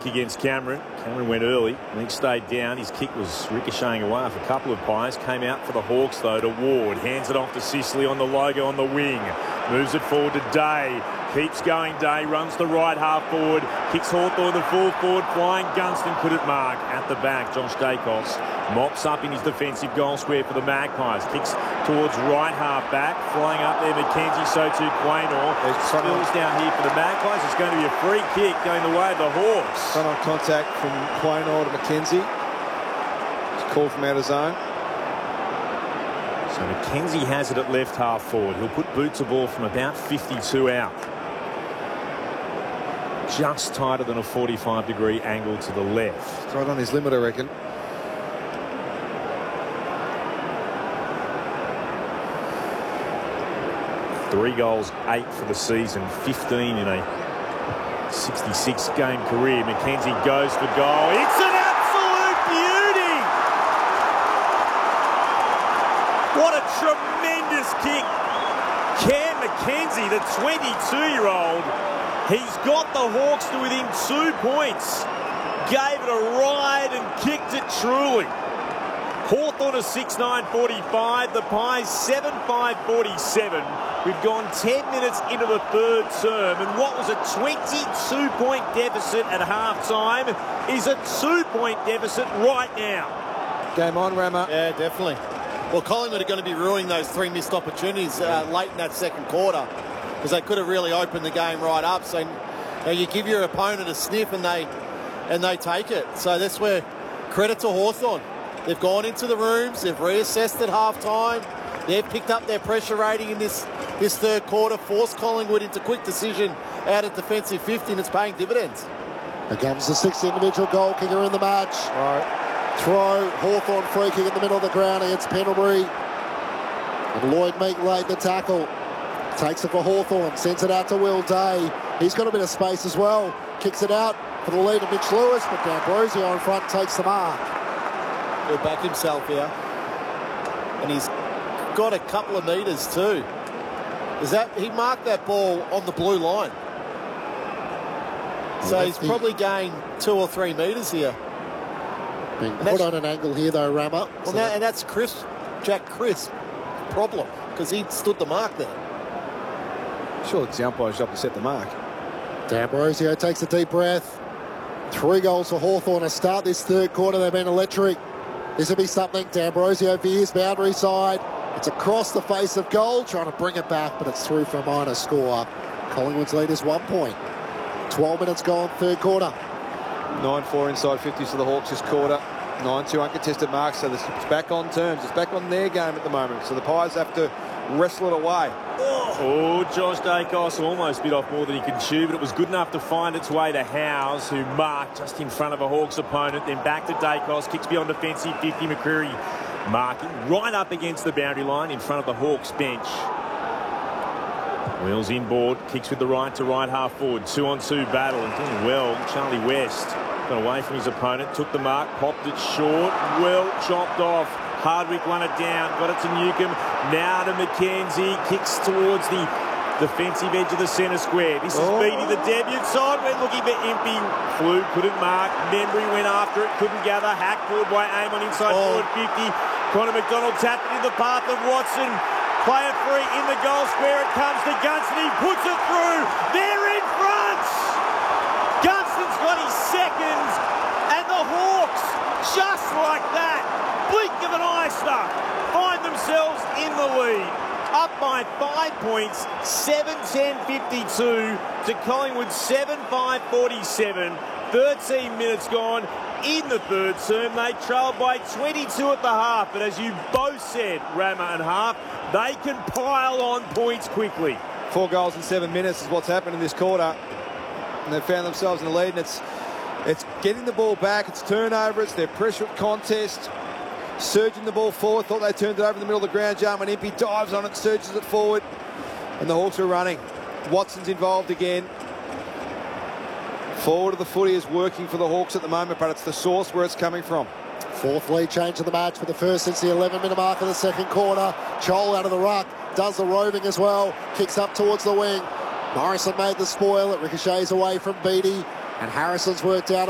kick against Cameron. Cameron went early and he stayed down. His kick was ricocheting away off a couple of pies. Came out for the Hawks though to Ward. Hands it off to Sicily on the logo on the wing. Moves it forward to Day. Keeps going Day. Runs the right half forward. Kicks Hawthorn the full forward. Flying Gunston couldn't mark. At the back, Josh Dacos mops up in his defensive goal square for the Magpies. Kicks towards right half back. Flying up there, McKenzie, so too Quaynor. There's spills down here for the Magpies. It's going to be a free kick going the way of the Hawks. Front on contact from Quaynor to McKenzie. It's called from out of zone. So McKenzie has it at left half forward. He'll put Boots a ball from about 52 out. Just tighter than a 45-degree angle to the left. It's right on his limit, I reckon. Three goals, 8 for the season, 15 in a 66-game career. McKenzie goes for goal. It's an absolute beauty! What a tremendous kick. Cam McKenzie, the 22-year-old, he's got the Hawks to within 2 points. Gave it a ride and kicked it truly. Hawthorn a 6-9-45. The Pies 7-5-47. We've gone 10 minutes into the third term, and what was a 22-point deficit at half-time is a 2-point deficit right now. Game on, Rama. Yeah, definitely. Well, Collingwood are going to be ruining those 3 missed opportunities late in that second quarter, because they could have really opened the game right up. So you give your opponent a sniff and they take it. So that's where credit to Hawthorn. They've gone into the rooms, they've reassessed at half-time, they've picked up their pressure rating in this third quarter, forced Collingwood into quick decision out of defensive 50, and it's paying dividends. Here comes the 6th individual goal kicker in the match. Right. Throw, Hawthorn free kick in the middle of the ground against Pendlebury. And Lloyd Meek laid the tackle. Takes it for Hawthorn, sends it out to Will Day. He's got a bit of space as well. Kicks it out for the lead of Mitch Lewis, but D'Ambrosio in front takes the mark. He'll back himself here. And he's got a couple of metres too. He marked that ball on the blue line. So he's probably gained 2 or 3 metres here. Being put on an angle here though, Rama. Well, and that's Jack Crisp problem, because he stood the mark there. Sure, it's the umpire's job to set the mark. D'Ambrosio takes a deep breath. 3 goals for Hawthorn to start this third quarter. They've been electric. This will be something. D'Ambrosio veers boundary side. It's across the face of goal, trying to bring it back, but it's through for a minor score. Collingwood's lead is 1 point. 12 minutes gone, third quarter. 9-4 inside 50s for the Hawks this quarter. 9-2 uncontested marks, so it's back on terms. It's back on their game at the moment, so the Pies have to wrestle it away. Oh, Josh Dacos almost bit off more than he could chew, but it was good enough to find its way to Howes, who marked just in front of a Hawks opponent. Then back to Dacos, kicks beyond defensive 50. McCreary marking right up against the boundary line in front of the Hawks bench. Wheels inboard, kicks with the right to right half forward. 2-on-2 battle, and doing well. Charlie West got away from his opponent, took the mark, popped it short, well chopped off. Hardwick won it down, got it to Newcomb, now to McKenzie, kicks towards the defensive edge of the centre square. This is Beattie, the debut side. We're looking for Impey. Flew, couldn't mark. Membry went after it, couldn't gather. Hacked forward by Amon inside forward 50. Connor McDonald tapped it in the path of Watson. Player free in the goal square. It comes to Gunston. He puts it through. They're in front. Gunston's got his second, and the Hawks, just like that, blink of an eye stuck, find themselves in the lead. Up by 5 points, 7-10-52 to Collingwood 7-5-47. 13 minutes gone in the third term. They trailed by 22 at the half, but as you both said, Rama and Half, they can pile on points quickly. 4 goals in 7 minutes is what's happened in this quarter. And they've found themselves in the lead, and it's getting the ball back, it's turnover, it's their pressure contest. Surging the ball forward, thought they turned it over in the middle of the ground. Jarman Impey dives on it, surges it forward, and the Hawks are running. Watson's involved again. Forward of the footy is working for the Hawks at the moment, but it's the source where it's coming from. 4th lead change of the match for the first since the 11-minute mark of the second quarter. Chol out of the ruck, does the roving as well, kicks up towards the wing. Morrison made the spoil, it ricochets away from Beattie, and Harrison's worked out